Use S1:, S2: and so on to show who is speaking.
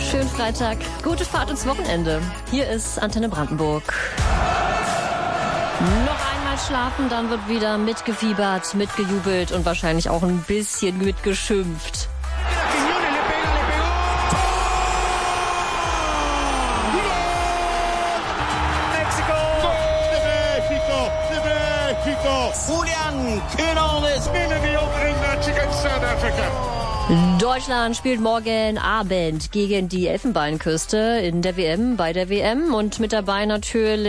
S1: Schönen Freitag, gute Fahrt ins Wochenende. Hier ist Antenne Brandenburg. Noch einmal schlafen, dann wird wieder mitgefiebert, mitgejubelt und wahrscheinlich auch ein bisschen mitgeschimpft.
S2: Julian Köhlernes against South Africa.
S1: Deutschland spielt morgen Abend gegen die Elfenbeinküste in der WM, bei der WM und mit dabei natürlich